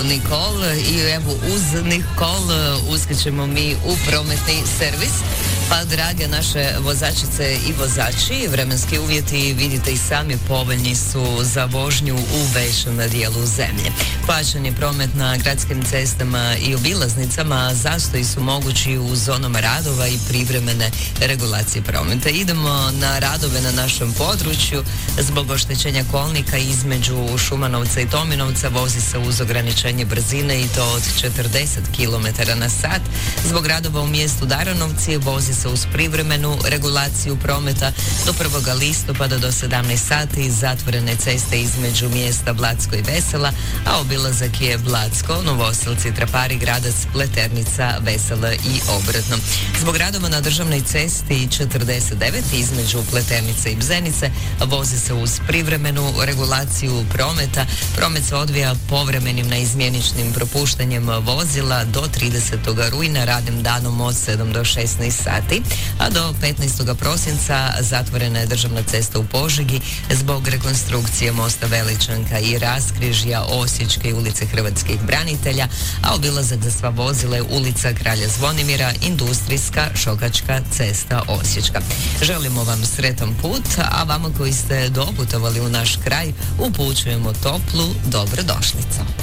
Nikol i evo uz Nikol uskačemo mi u prometni servis. Pa drage naše vozačice i vozači, vremenski uvjeti vidite i sami povoljni su za vožnju u većem dijelu zemlje. Plaćan je promet na gradskim cestama i obilaznicama, zastoji su mogući u zonama radova i privremene regulacije prometa. Idemo na radove na našem području. Zbog oštećenja kolnika između Šumanovca i Tominovca vozi se uz ograničenje brzine i to od 40 km na sat. Zbog radova u mjestu Daranovci vozi se uz privremenu regulaciju prometa do 1. listopada do 17 sati, zatvorene ceste između mjesta Blatsko i Vesela, a obilazak je Blatsko, Novoselci, Trapari, Gradac, Pleternica, Vesela i obratno. Zbog radova na državnoj cesti 49 između Pleternice i Bzenice vozi se uz privremenu regulaciju prometa. Promet se odvija povremenim neizmjeničnim propuštanjem vozila do 30. rujna radnim danom od 7 do 16 sati, a do 15. prosinca zatvorena je državna cesta u Požegi zbog rekonstrukcije mosta Veličanka i raskrižja Osječke i ulice Hrvatskih branitelja, a obilazak za sva vozila je ulica Kralja Zvonimira, Industrijska, Šokačka cesta Osječka. Želimo vam sretan put, a vama koji ste doputovali u naš kraj upućujemo toplu dobrodošlicu.